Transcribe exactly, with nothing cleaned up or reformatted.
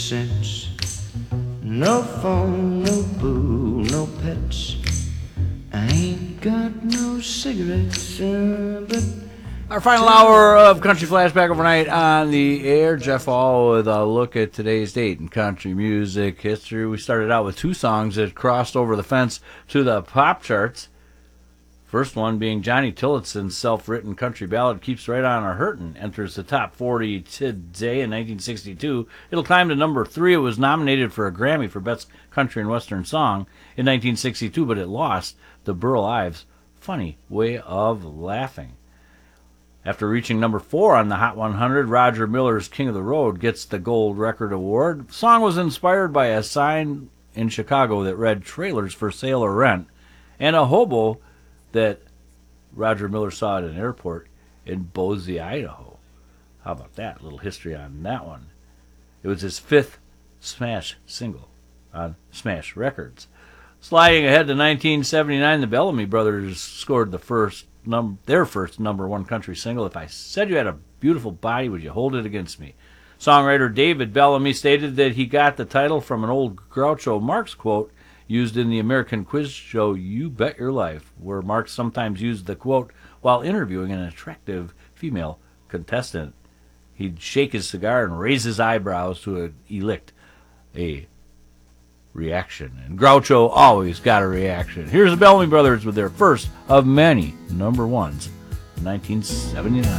sense. No phone, no boo, no pets. I ain't got no cigarettes, uh, but our final hour of Country Flashback overnight on the air. Jeff All with a look at today's date in country music history. We started out with two songs that crossed over the fence to the pop charts. First one being Johnny Tillotson's self-written country ballad, Keeps Right On a Hurtin', enters the top forty today in nineteen sixty-two. It'll climb to number three. It was nominated for a Grammy for Best Country and Western Song in nineteen sixty-two, but it lost to Burl Ives' Funny Way of Laughing. After reaching number four on the Hot one hundred, Roger Miller's King of the Road gets the Gold Record Award. The song was inspired by a sign in Chicago that read "Trailers for Sale or Rent," and a hobo that Roger Miller saw at an airport in Boise, Idaho. How about that? A little history on that one. It was his fifth smash single on Smash Records. Sliding ahead to nineteen seventy-nine, the Bellamy Brothers scored the first num- their first number one country single, If I Said You Had a Beautiful Body, Would You Hold It Against Me? Songwriter David Bellamy stated that he got the title from an old Groucho Marx quote used in the American quiz show You Bet Your Life, where Marx sometimes used the quote while interviewing an attractive female contestant. He'd shake his cigar and raise his eyebrows to elicit a reaction. And Groucho always got a reaction. Here's the Bellamy Brothers with their first of many number ones in nineteen seventy-nine.